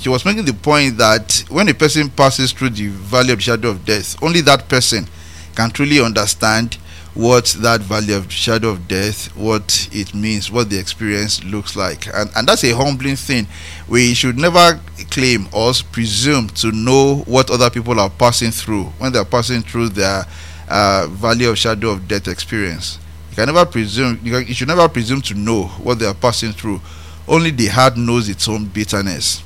she was making the point that when a person passes through the valley of the shadow of death, only that person can truly understand what that valley of shadow of death, what it means, what the experience looks like. And that's a humbling thing. We should never claim or presume to know what other people are passing through when they're passing through their valley of shadow of death experience. You can never presume, you should never presume to know what they are passing through. Only the heart knows its own bitterness.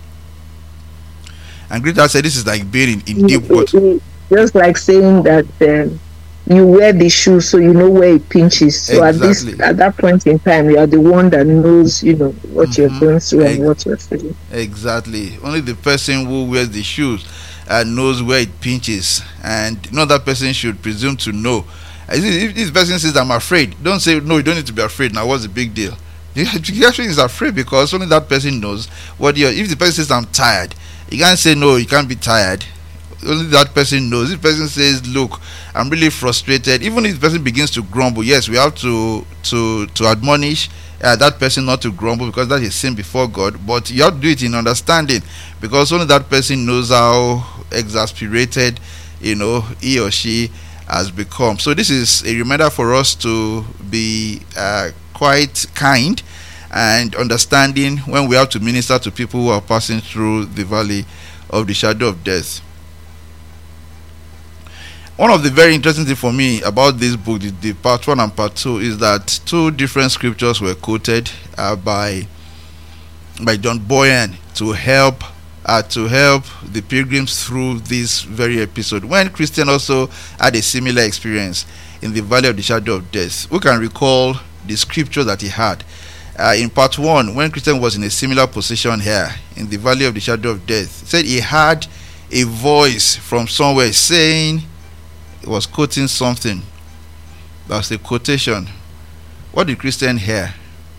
And Greta said this is like being in deep water. Just like saying that you wear the shoe so you know where it pinches. So Exactly. at that point in time, you are the one that knows, what you're going through and what you're feeling. Exactly. Only the person who wears the shoes knows where it pinches, and no other person should presume to know. If this person says, "I'm afraid," don't say, "No, you don't need to be afraid." Now, what's the big deal? The actually is afraid because only that person knows what you're. If the person says, "I'm tired," you can't say, "No, you can't be tired." Only that person knows. If the person says, "Look, I'm really frustrated," even if the person begins to grumble, yes, we have to admonish that person not to grumble, because that is sin before God. But you have to do it in understanding, because only that person knows how exasperated he or she has become. So this is a reminder for us to be quite kind and understanding when we have to minister to people who are passing through the valley of the shadow of death. One of the very interesting things for me about this book, the part 1 and part 2, is that 2 different scriptures were quoted by John Boyan to help the pilgrims through this very episode, when Christian also had a similar experience in the valley of the shadow of death. Who can recall the scripture that he had in part 1, when Christian was in a similar position here in the valley of the shadow of death? He said he had a voice from somewhere saying, he was quoting something. That's a quotation. What did Christian hear?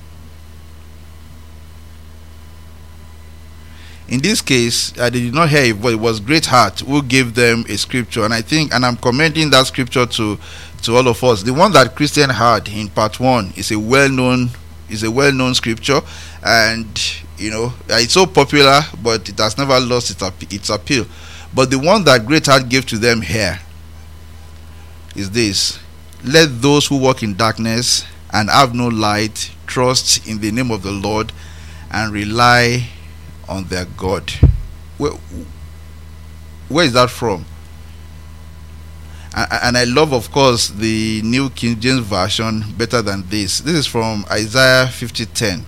In this case, they did not hear a voice. It was Great Heart who gave them a scripture, and I'm commending that scripture to all of us. The one that Christian had in part 1 is a well-known scripture, and it's so popular, but it has never lost its appeal. But the one that Great Heart gave to them here is this: let those who walk in darkness and have no light trust in the name of the Lord and rely on their God. Where is that from? And I love, of course, the New King James Version better than this. This is from Isaiah 50:10.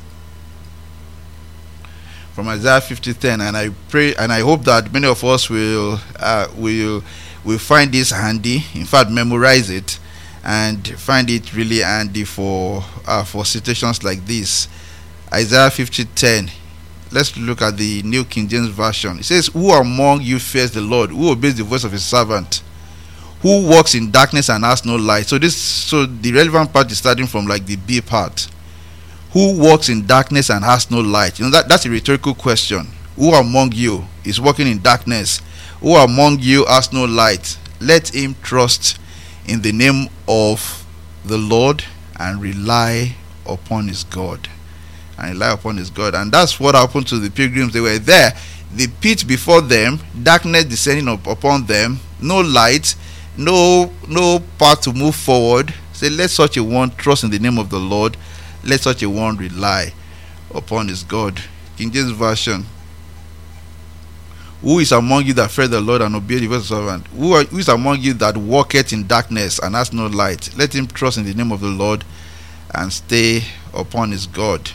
From Isaiah 50:10, and I pray and I hope that many of us will find this handy. In fact, memorize it and find it really handy for situations like this. Isaiah 50:10. Let's look at the New King James Version. It says, "Who among you fears the Lord? Who obeys the voice of his servant? Who walks in darkness and has no light?" So the relevant part is starting from like the B part. Who walks in darkness and has no light? That's a rhetorical question. Who among you is walking in darkness? Who among you has no light? Let him trust in the name of the Lord and rely upon his God. And that's what happened to the pilgrims. They were there, the pit before them, darkness descending upon them, no light, no path to move forward. Say, let such a one trust in the name of the Lord. Let such a one rely upon his God. King James Version. Who is among you that fear the Lord and obey the voice of the servant? Who is among you that walketh in darkness and has no light? Let him trust in the name of the Lord and stay upon his God.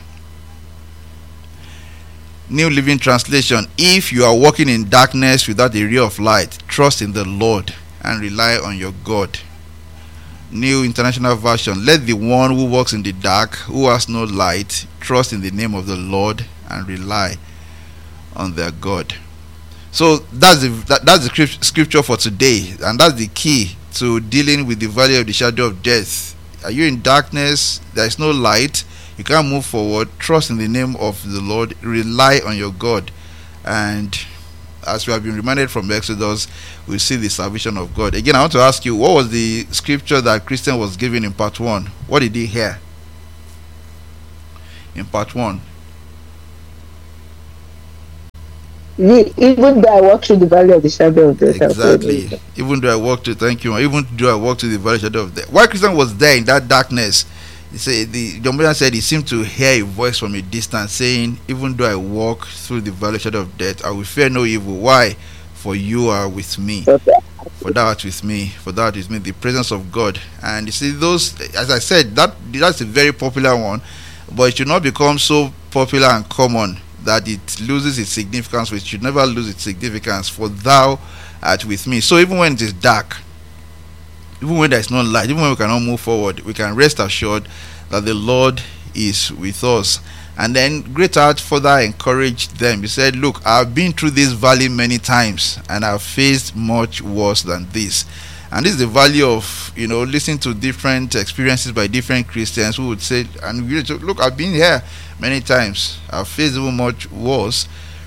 New Living Translation. If you are walking in darkness without a ray of light, trust in the Lord and rely on your God. New International Version. Let the one who walks in the dark, who has no light, trust in the name of the Lord and rely on their God. So that's the scripture for today, and that's the key to dealing with the valley of the shadow of death. Are you in darkness? There is no light. You can't move forward. Trust in the name of the Lord. Rely on your God. And as we have been reminded from Exodus, we see the salvation of God. Again, I want to ask you, what was the scripture that Christian was given in part 1? What did he hear in part 1? Even though I walk through the valley of the shadow of death, I'll fear no Exactly. evil. Even though I walk to thank you, even though I walk to the valley shadow of death. Why Christian was there in that darkness? He said the John Bunyan said he seemed to hear a voice from a distance saying, "Even though I walk through the valley shadow of death, I will fear no evil." Why? For you are with me. But For thou art with me. For thou art with me. The presence of God. And you see, those, as I said, that's a very popular one, but it should not become so popular and common that it loses its significance. Which should never lose its significance. For thou art with me. So even when it is dark, even when there is no light, even when we cannot move forward, we can rest assured that the Lord is with us. And then Greatheart further encouraged them. He said, "Look, I've been through this valley many times and I've faced much worse than this." And this is the value of, listening to different experiences by different Christians who would say, and look, I've been here many times. I've faced even much worse,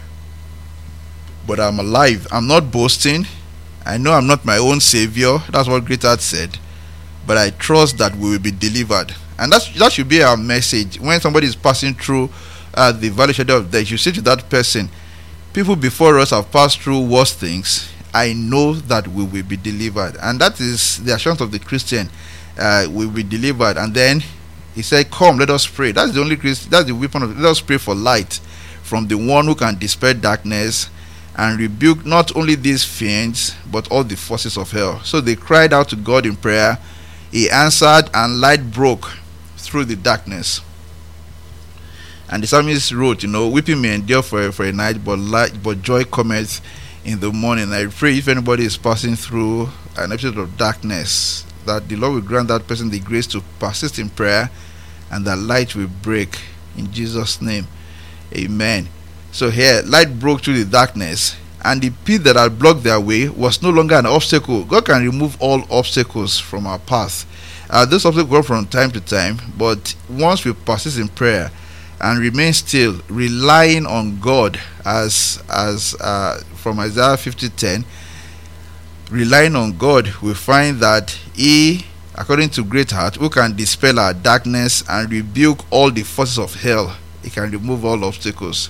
but I'm alive. I'm not boasting. I know I'm not my own savior. That's what Greatheart said. But I trust that we will be delivered. And that should be our message. When somebody is passing through the valley shadow of death, you say to that person, people before us have passed through worse things. I know that we will be delivered. And that is the assurance of the Christian. We will be delivered. And then he said, "Come, let us pray." That's the only that's the weapon of, let us pray for light from the one who can dispel darkness and rebuke not only these fiends but all the forces of hell. So they cried out to God in prayer. He answered, and light broke through the darkness. And the psalmist wrote, "Weeping may endure for a night, but joy cometh in the morning." I pray if anybody is passing through an episode of darkness, that the Lord will grant that person the grace to persist in prayer, and that light will break in Jesus' name. Amen. So here, light broke through the darkness, and the pit that had blocked their way was no longer an obstacle. God can remove all obstacles from our path. Those obstacles go from time to time, but once we persist in prayer and remain still, relying on God, as from Isaiah 50:10, relying on God, we find that He, according to Greatheart, who can dispel our darkness and rebuke all the forces of hell, He can remove all obstacles.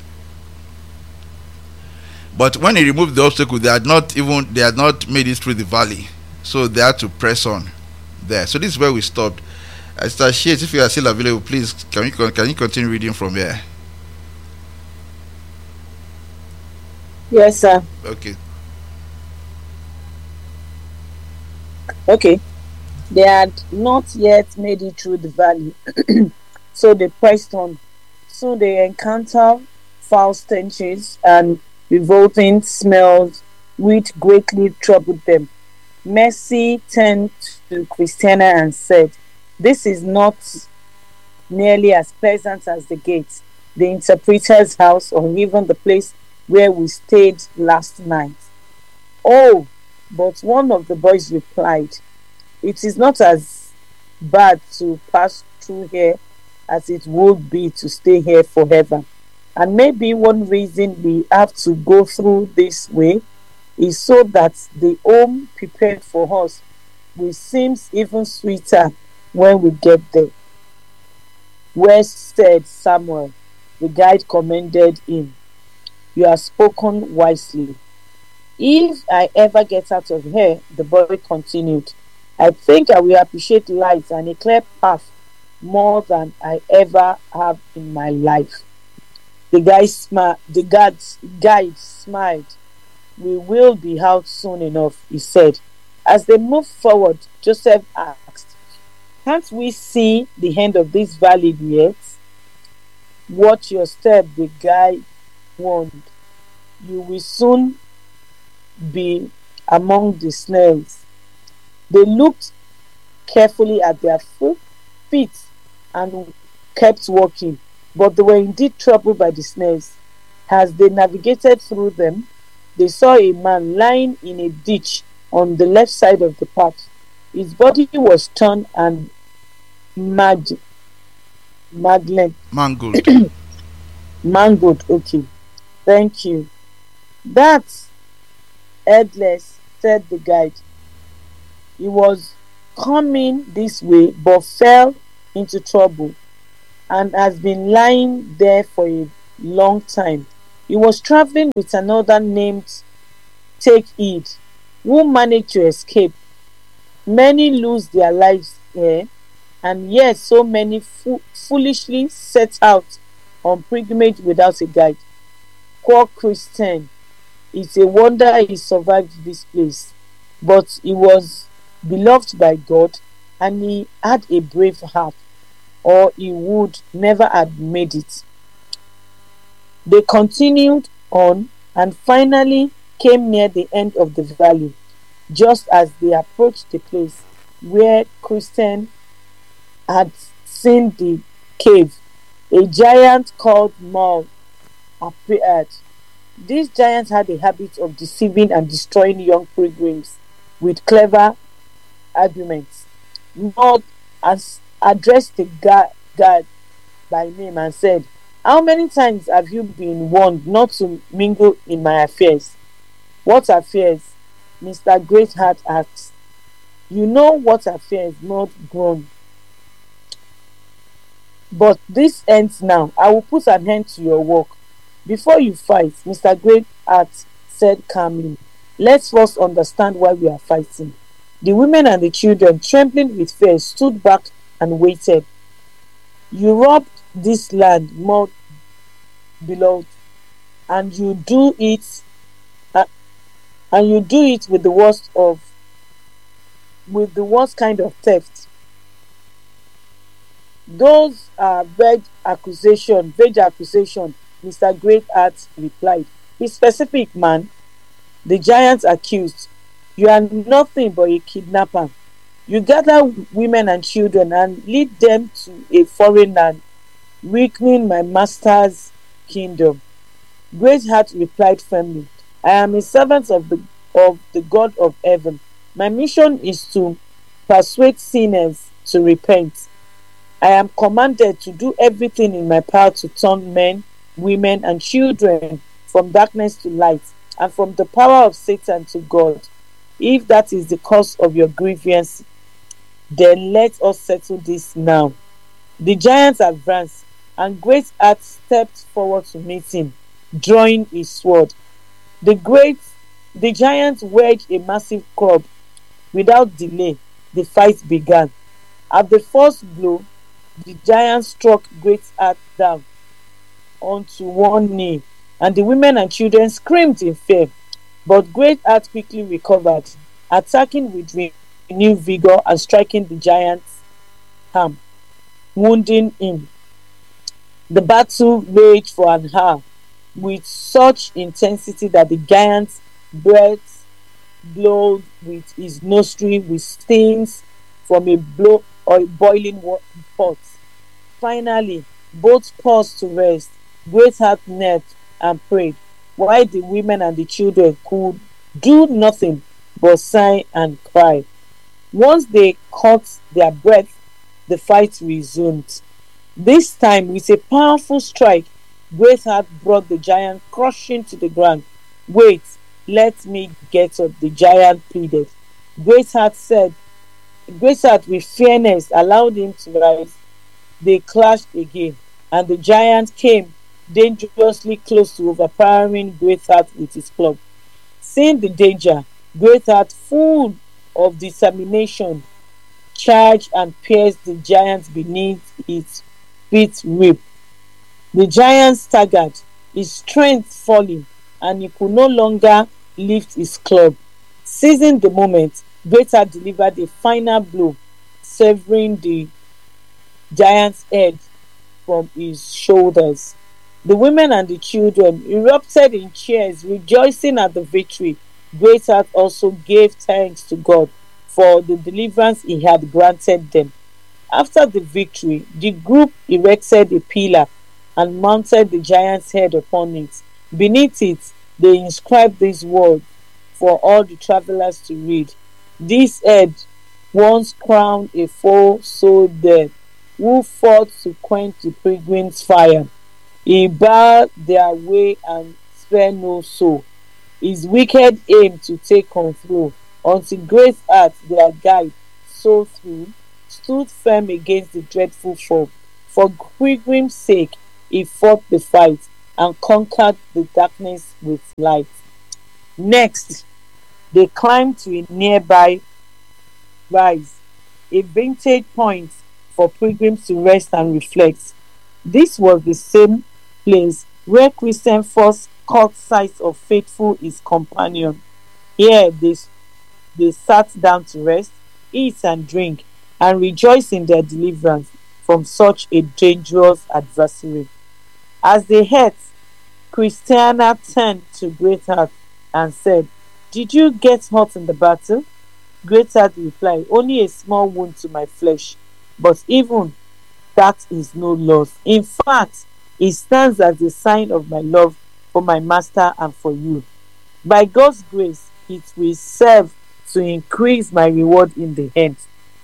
But when He removed the obstacle, they had not made it through the valley, so they had to press on there. So this is where we stopped. Sister Shades, if you are still available, please can you continue reading from here? Yes, sir. Okay. They had not yet made it through the valley, so they pressed on. So they encounter foul stenches and revolting smells which greatly troubled them. Mercy turned to Christiana and said, "This is not nearly as pleasant as the gate, the interpreter's house, or even the place where we stayed last night." "Oh," but one of the boys replied, "it is not as bad to pass through here as it would be to stay here forever. And maybe one reason we have to go through this way is so that the home prepared for us will seem even sweeter when we get there." "Well said, Samuel," the guide commended him. "You have spoken wisely." "If I ever get out of here," the boy continued, "I think I will appreciate light and a clear path more than I ever have in my life." The guide smiled. "We will be out soon enough," he said. As they moved forward, Joseph asked, "Can't we see the end of this valley yet?" "Watch your step," the guide warned. "You will soon be among the snails." They looked carefully at their feet and kept walking, but they were indeed troubled by the snails. As they navigated through them, they saw a man lying in a ditch on the left side of the path. His body was torn and mangled. Mangled, okay. Thank you. "That's headless," said the guide. "He was coming this way but fell into trouble and has been lying there for a long time. He was traveling with another named Take Heed, who managed to escape. Many lose their lives here, and yet so many foolishly set out on pilgrimage without a guide. Poor Christian, it's a wonder he survived this place. But he was beloved by God and he had a brave heart, or he would never have made it. They continued on and finally came near the end of the valley. Just as they approached the place where Christian had seen the cave, a giant called Maul appeared. This giant had a habit of deceiving and destroying young pilgrims with clever arguments. Maul has addressed the guard by name and said, "How many times have you been warned not to mingle in my affairs?" "What affairs?" Mr. Greatheart asked. "You know what affairs," Maud groaned. "But this ends now. I will put an end to your work." "Before you fight," Mr. Greatheart said calmly, "let's first understand why we are fighting." The women and the children, trembling with fear, stood back and waited. "You robbed this land, Maud beloved, and you do it with the worst kind of theft. Those are vague accusation, Mr. Greatheart replied. "Be specific, man," the giant accused. "You are nothing but a kidnapper. You gather women and children and lead them to a foreign land, weakening my master's kingdom." Greatheart replied firmly, "I am a servant of the God of heaven. My mission is to persuade sinners to repent. I am commanded to do everything in my power to turn men, women, and children from darkness to light, and from the power of Satan to God. If that is the cause of your grievance, then let us settle this now." The giant advanced, and Greatheart stepped forward to meet him, drawing his sword. The giant wedged a massive club. Without delay, the fight began. At the first blow, the giant struck Greatheart down onto one knee, and the women and children screamed in fear. But Greatheart quickly recovered, attacking with renewed vigor and striking the giant's arm, wounding him. The battle raged for an hour with such intensity that the giant's breath blowed with his nostril with steams from a boiling pot. Finally, both paused to rest. Greatheart knelt and prayed, while the women and the children could do nothing but sigh and cry. Once they caught their breath, the fight resumed. This time, with a powerful strike, Greatheart brought the giant crushing to the ground. "Wait, let me get up," the giant pleaded. Greatheart, with fairness, allowed him to rise. They clashed again, and the giant came dangerously close to overpowering Greatheart with his club. Seeing the danger, Greatheart, full of determination, charged and pierced the giant beneath its fifth rib. The giant staggered, his strength falling, and he could no longer lift his club. Seizing the moment, Greatheart delivered a final blow, severing the giant's head from his shoulders. The women and the children erupted in cheers, rejoicing at the victory. Greatheart also gave thanks to God for the deliverance he had granted them. After the victory, the group erected a pillar and mounted the giant's head upon it. Beneath it, they inscribed these words for all the travelers to read. "This head once crowned a foe so dead, who fought to quench the pilgrim's fire. He barred their way and spared no soul. His wicked aim to take control, until Greatheart, their guide, so through, stood firm against the dreadful foe. For pilgrim's sake, he fought the fight, and conquered the darkness with light. Next, they climbed to a nearby rise, a vantage point for pilgrims to rest and reflect. This was the same place where Christian first caught sight of Faithful, his companion. Here they sat down to rest, eat and drink, and rejoice in their deliverance from such a dangerous adversary. As they ate, Christiana turned to Greatheart and said, "Did you get hurt in the battle?" Greatheart replied, "Only a small wound to my flesh, but even that is no loss. In fact, it stands as a sign of my love for my master and for you. By God's grace, it will serve to increase my reward in the end."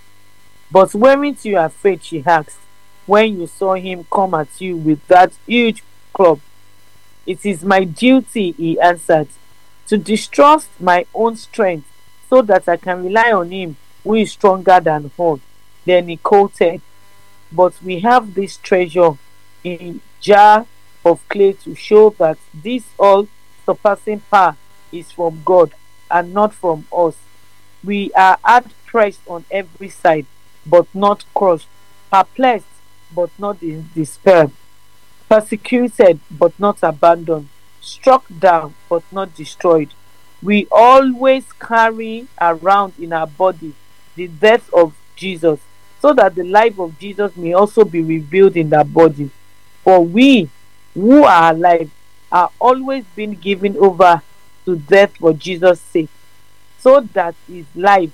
"But weren't you afraid," she asked, "when you saw him come at you with that huge club?" "It is my duty," he answered, "to distrust my own strength so that I can rely on him who is stronger than all." Then he quoted, "But we have this treasure in jar of clay to show that this all surpassing power is from God and not from us. We are hard pressed on every side, but not crushed, perplexed, but not in despair, persecuted, but not abandoned, struck down, but not destroyed. We always carry around in our body the death of Jesus, so that the life of Jesus may also be revealed in our body. For we who are alive are always being given over to death for Jesus' sake, so that his life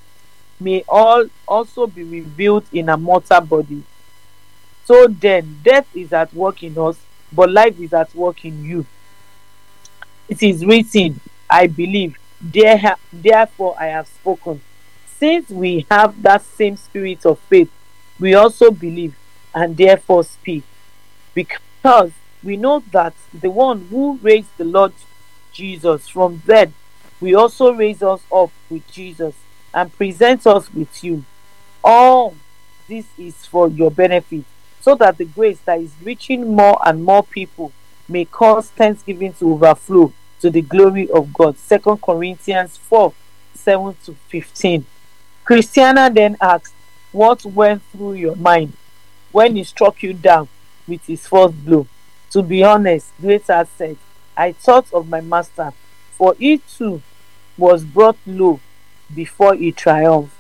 may all also be revealed in a mortal body. So then, death is at work in us, but life is at work in you. It is written, I believe, therefore I have spoken. Since we have that same spirit of faith, we also believe and therefore speak. Because we know that the one who raised the Lord Jesus from dead will also raise us up with Jesus and present us with you. All this is for your benefit, so that the grace that is reaching more and more people may cause thanksgiving to overflow to the glory of God. 2 Corinthians 4:7-15. Christiana then asked, "What went through your mind when he struck you down with his first blow?" To be honest, Greatheart said, "I thought of my master, for he too was brought low before he triumphed.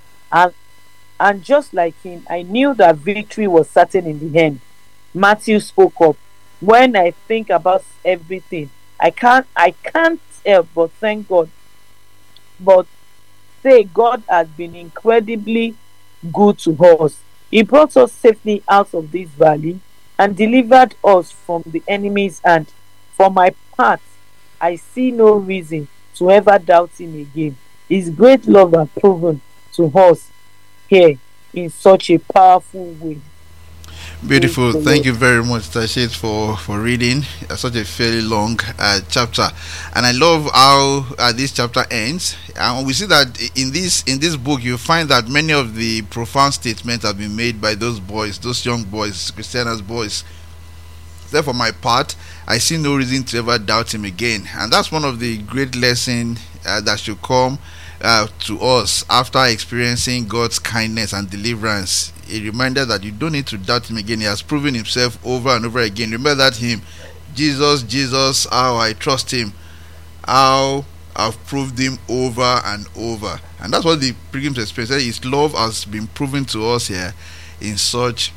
And just like him, I knew that victory was certain in the end." Matthew spoke up, "When I think about everything, I can't help but thank God. But say God has been incredibly good to us. He brought us safely out of this valley and delivered us from the enemy's hand. For my part, I see no reason to ever doubt him again. His great love has proven to us here in such a powerful way." Beautiful. Thank you very much, Tashit, for reading such a fairly long chapter. And I love how this chapter ends. And we see that in this book, you find that many of the profound statements have been made by those boys, those young boys, Christiana's boys. Therefore, my part, I see no reason to ever doubt him again. And that's one of the great lessons that should come to us after experiencing God's kindness and deliverance. A reminder that you don't need to doubt him again. He has proven himself over and over again. Remember that hymn, Jesus, how I trust him, how I've proved him over and over. And that's what the pilgrims experience. His love has been proven to us here in such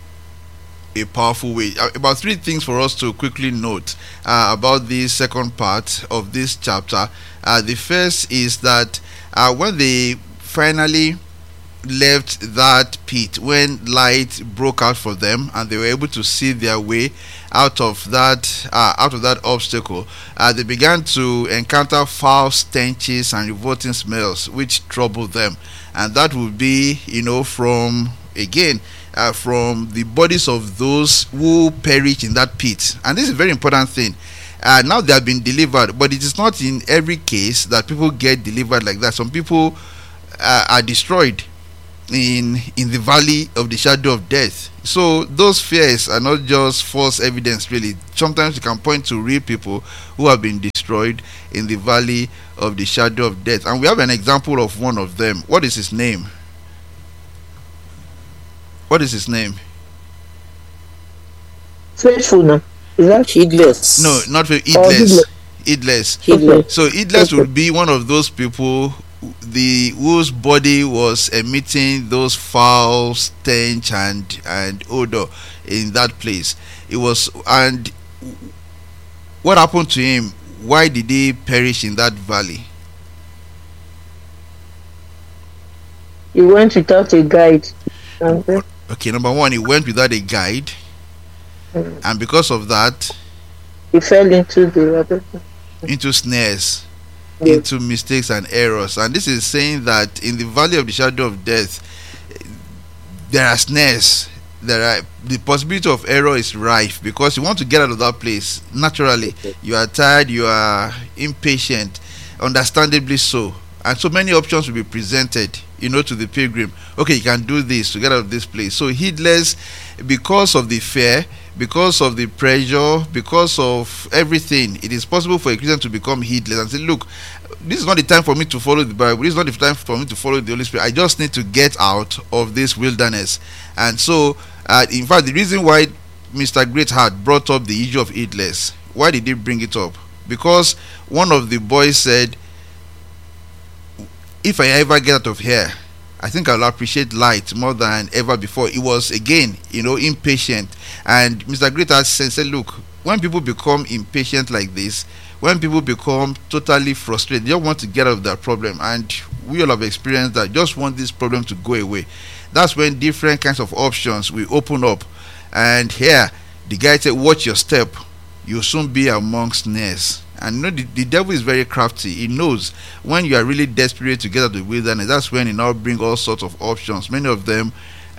a powerful way. About three things for us to quickly note about this second part of this chapter. The first is that when they finally left that pit, when light broke out for them and they were able to see their way out of that obstacle, they began to encounter foul stenches and revolting smells which troubled them. And that would be, from the bodies of those who perish in that pit. And this is a very important thing. Now they have been delivered, but it is not in every case that people get delivered like that. Some people are destroyed. in the valley of the shadow of death. So those fears are not just false evidence really. Sometimes you can point to real people who have been destroyed in the valley of the shadow of death, and we have an example of one of them. What is his name? What is his name? Faithful now. Is that Heedless. No, not Oh, Idless. Idless. Heedless. So Idless Okay. would be one of those people whose body was emitting those foul stench and odor in that place. It was, and what happened to him? Why did he perish in that valley? He went without a guide. Okay. Okay, number one, he went without a guide, Mm. and because of that, He fell into the other. into snares, Yes. into mistakes and errors. And this is saying that in the valley of the shadow of death, there are snares. There are, the possibility of error is rife, because you want to get out of that place naturally. You are tired, you are impatient, understandably so, and so many options will be presented, to the pilgrim. Okay, you can do this to get out of this place. So heedless, because of the fear, because of the pressure, because of everything, it is possible for a Christian to become heedless and say, look, this is not the time for me to follow the Bible, this is not the time for me to follow the Holy Spirit. I just need to get out of this wilderness. And so in fact, the reason why Mr. Greatheart brought up the issue of heedless, why did he bring it up? Because one of the boys said, if I ever get out of here, I think I'll appreciate light more than ever before. It was again, impatient. And Mr. Greatheart said, look, when people become impatient like this, when people become totally frustrated, they don't want to get out of that problem. And we all have experienced that, just want this problem to go away. That's when different kinds of options will open up. And here, the guy said, watch your step. You'll soon be among snares. And the devil is very crafty. He knows when you are really desperate to get out of the wilderness, that's when he now brings all sorts of options. Many of them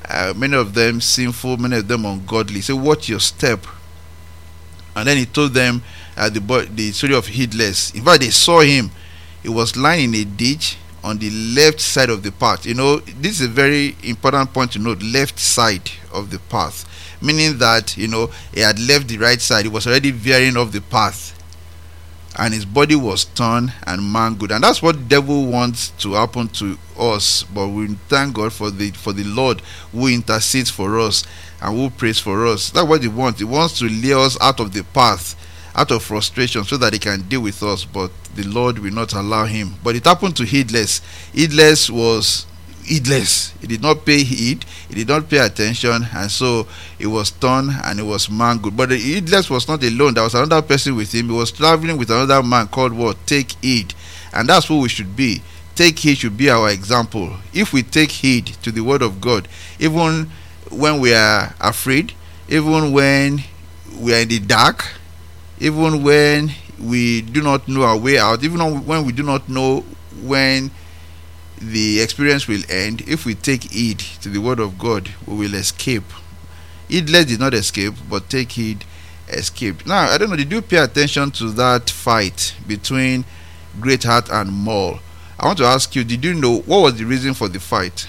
sinful, many of them ungodly. So watch your step. And then he told them the story of Heedless. In fact, they saw him. He was lying in a ditch on the left side of the path. This is a very important point to note. Left side of the path, meaning that he had left the right side. He was already veering off the path, and his body was torn and mangled. And that's what the devil wants to happen to us. But we thank God for the Lord who intercedes for us and who prays for us. That's what he wants. He wants to lay us out of the path, out of frustration, so that he can deal with us. But the Lord will not allow him. But it happened to Heedless. Heedless was heedless. He did not pay heed, he did not pay attention, and so he was torn and he was mangled. But the Heedless was not alone. There was another person with him. He was traveling with another man called what? Take heed. And that's who we should be. Take heed should be our example. If we take heed to the word of God, even when we are afraid, even when we are in the dark, even when we do not know our way out, even when we do not know when the experience will end, if we take heed to the word of God, we will escape. Heedless did not escape, but take heed escaped. Now, I don't know, did you pay attention to that fight between Greatheart and Maul? I want to ask you, did you know what was the reason for the fight?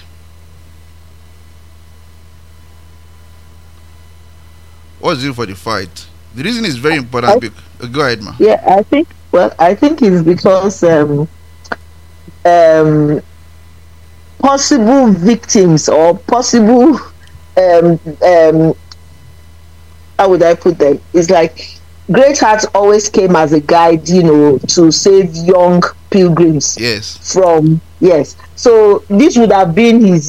What was the reason for the fight? The reason is very important. Go ahead, ma. Yeah, I think it's because possible victims or possible how would I put them? It's like Greatheart always came as a guide, to save young pilgrims. Yes. So this would have been his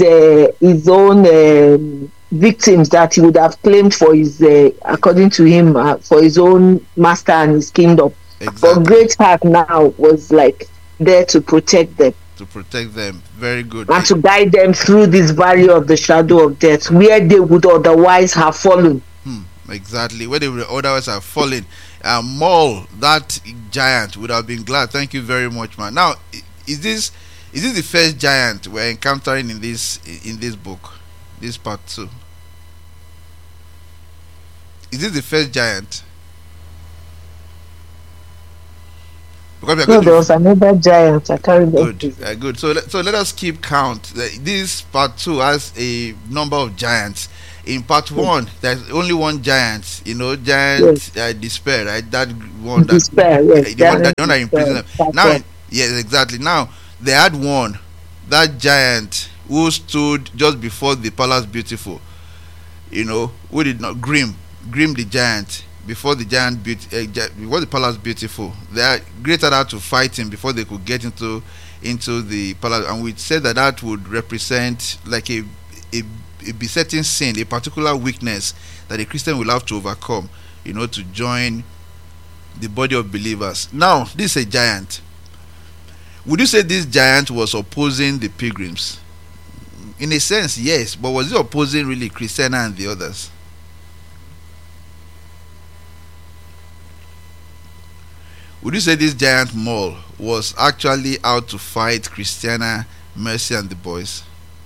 own victims that he would have claimed for his, according to him, for his own master and his kingdom. Exactly. But Greatheart now was like there to protect them. To protect them. Very good. And to guide them through this valley of the shadow of death, where they would otherwise have fallen. Exactly, where they would otherwise have fallen. Maul, that giant, would have been glad. Thank you very much, man. Now, is this the first giant we're encountering in this book, this part 2? Is this the first giant? Because we are No, going there to was another giant. I can't remember. good, good. So let us keep count. This part two has a number of giants. In part one, there's only one giant. Giant Yes. despair, right? That one that Despair. Yes. the one that imprisoned them. That's Now, one. yes, exactly. Now they had one, that giant who stood just before the palace beautiful. Who did not Grim the giant before the before the palace beautiful. They are greater had to fight him before they could get into the palace, and we said that would represent like a besetting sin, a particular weakness that a Christian will have to overcome, to join the body of believers. Now, this is a giant. Would you say this giant was opposing the pilgrims? In a sense, yes, but was he opposing really Christiana and the others? Would you say this giant mole was actually out to fight Christiana, Mercy, and the boys?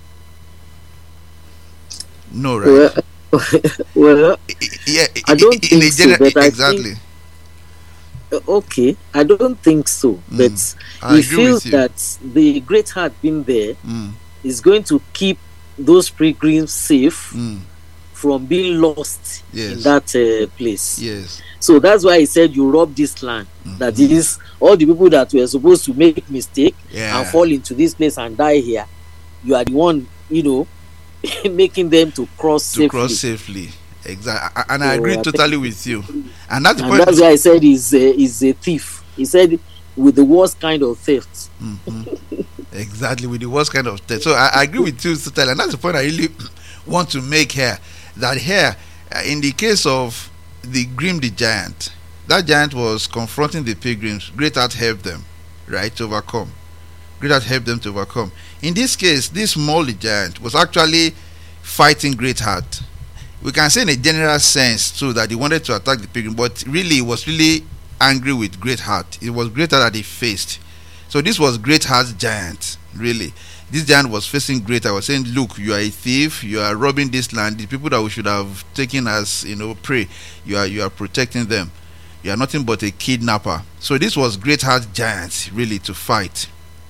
No, right? Well, Yeah, I don't think so, but I exactly. think okay, I don't think so, but I he agree feels with you. that the great heart being there Mm, is going to keep those pilgrims safe mm, from being lost in yes, that place. yes. So that's why he said you rob this land. That Mhm. is all the people that were supposed to make mistake Yeah. and fall into this place and die here. You are the one, making them to cross To safely. cross safely. Exactly. And I So agree I totally with you. And that's the And point. that's why I said he's a thief. He said with the worst kind of theft. Mhm. Exactly, with the worst kind of test. So I agree with you totally, and that's the point I really want to make here. That here, in the case of the Grim the giant, that giant was confronting the pilgrims. Great Heart helped them, right, to overcome. Great Heart helped them to overcome. In this case, this small giant was actually fighting Great Heart. We can say in a general sense too that he wanted to attack the pilgrim, but really he was really angry with Great Heart. It was Great Heart that he faced. So this was Great Heart's giant, really. This giant was facing Great Heart, was saying, look, you are a thief, you are robbing this land, the people that we should have taken as prey, you are protecting them. You are nothing but a kidnapper. So this was Great Heart's giant, really, to fight.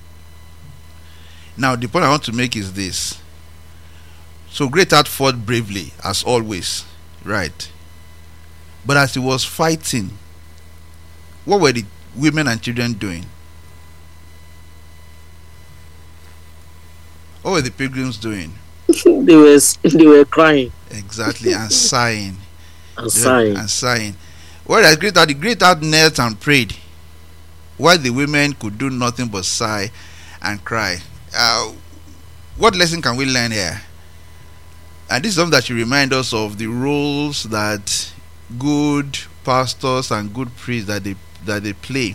Now the point I want to make is this. So Great Heart fought bravely, as always, right? But as he was fighting, what were the women and children doing? What were the pilgrims doing? they were crying Exactly, and sighing. and sighing. And sighing. Whereas the Great Heart knelt and prayed, while the women could do nothing but sigh and cry. What lesson can we learn here? And this is something that should remind us of the roles that good pastors and good priests that they play.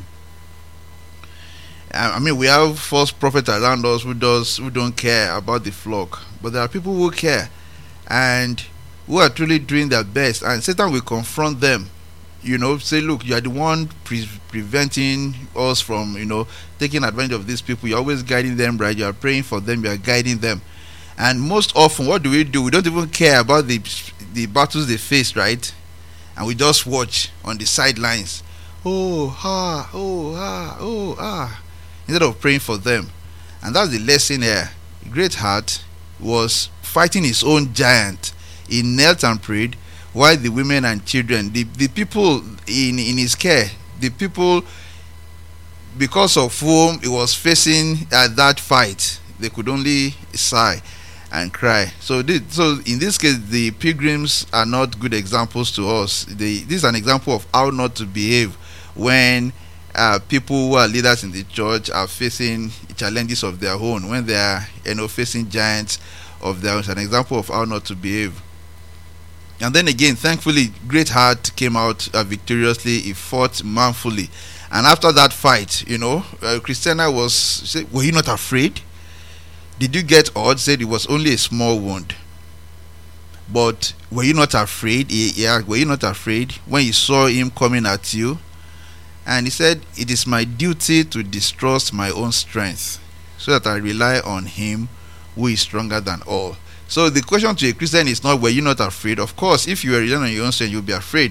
I mean, we have false prophets around us who don't care about the flock, but there are people who care and who are truly doing their best. And Satan will confront them, say, look, you are the one preventing us from, taking advantage of these people. You're always guiding them, right? You are praying for them, you are guiding them. And most often, what do? We don't even care about the battles they face, right? And we just watch on the sidelines. Oh, ha, oh, ha, oh, ah. Instead of praying for them. And that's the lesson here. Great Heart was fighting his own giant. He knelt and prayed, while the women and children, the people in his care, the people because of whom he was facing that fight, they could only sigh and cry. So in this case, the pilgrims are not good examples to us. This is an example of how not to behave when people who are leaders in the church are facing challenges of their own, when they are facing giants of their own. It's an example of how not to behave. And then again, thankfully, Great Heart came out victoriously. He fought manfully, and after that fight, Christiana said, were you not afraid? Did you get odd? Said it was only a small wound. But were you not afraid? Yeah, were you not afraid when you saw him coming at you? And he said, it is my duty to distrust my own strength, so that I rely on him who is stronger than all. So the question to a Christian is not, were you not afraid? Of course, if you were relying on your own strength, you'll be afraid.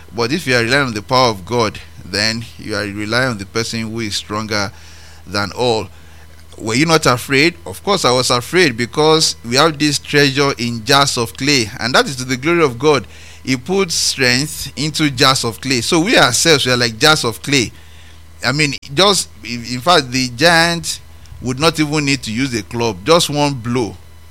But if you are relying on the power of God, then you are relying on the person who is stronger than all. Were you not afraid? Of course I was afraid, because we have this treasure in jars of clay, and that is to the glory of God. He puts strength into jars of clay. So we ourselves, we are like jars of clay. I mean, just in fact, the giant would not even need to use a club. Just one blow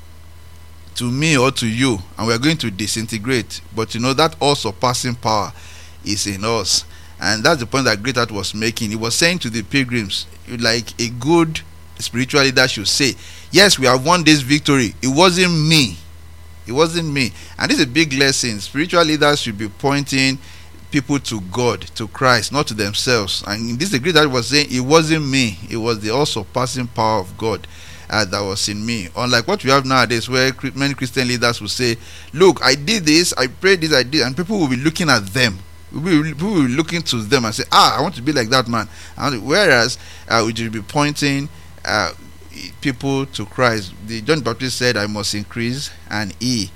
to me or to you, and we are going to disintegrate. But you know that all surpassing power is in us, and that's the point that Great Heart was making. He was saying to the pilgrims, like a good spiritual leader should say, yes, we have won this victory. It wasn't me. It wasn't me. And this is a big lesson. Spiritual leaders should be pointing people to God, to Christ, not to themselves. And this is the Great Heart was saying, it wasn't me. It was the all surpassing power of God that was in me. Unlike what we have nowadays, where many Christian leaders will say, look, I did this, I prayed this, I did, and people will be looking at them. People will be looking to them and say, I want to be like that man. Whereas we should be pointing people to Christ. John the Baptist said, I must increase and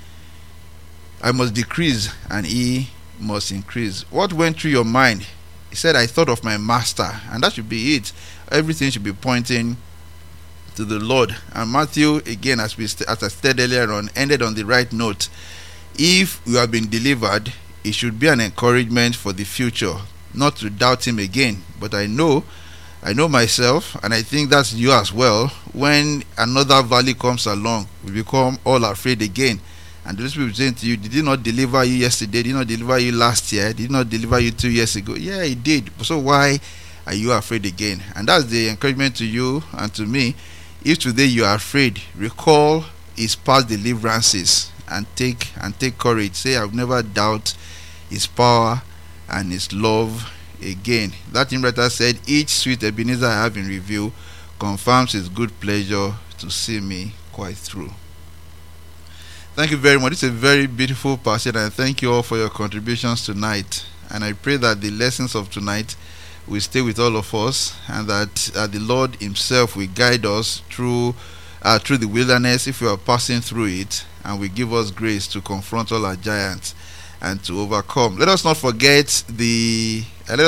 I must decrease and he must increase. What went through your mind? He said, I thought of my master, and that should be it. Everything should be pointing to the Lord. And Matthew, again, as I said earlier on, ended on the right note. If you have been delivered, it should be an encouragement for the future, not to doubt him again. But I know myself, and I think that's you as well. When another valley comes along, we become all afraid again. And those people saying to you, did he not deliver you yesterday? Did he not deliver you last year? Did he not deliver you 2 years ago? Yeah, he did. So why are you afraid again? And that's the encouragement to you and to me. If today you are afraid, recall his past deliverances and take courage. Say, I've never doubt his power and his love again. That hymn writer said, each sweet Ebenezer I have in review confirms his good pleasure to see me quite through. Thank you very much. It's a very beautiful passage, and thank you all for your contributions tonight. And I pray that the lessons of tonight will stay with all of us, and that the Lord himself will guide us through the wilderness if we are passing through it, and will give us grace to confront all our giants and to overcome. Let us not forget the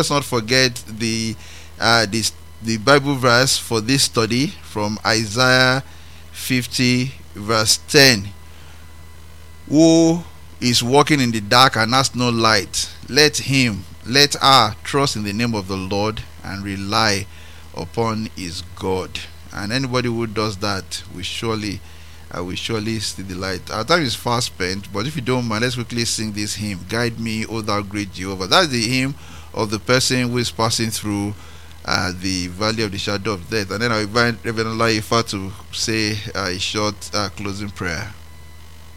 Bible verse for this study from Isaiah 50 verse 10. Who is walking in the dark and has no light, let her trust in the name of the Lord and rely upon his God. And anybody who does that will surely see the light. Our time is fast spent, but if you don't mind, let's quickly sing this hymn, Guide Me, O Thou Great Jehovah. That's the hymn of the person who is passing through the valley of the shadow of death. And then I'll invite Reverend Olaifa to say a short closing prayer.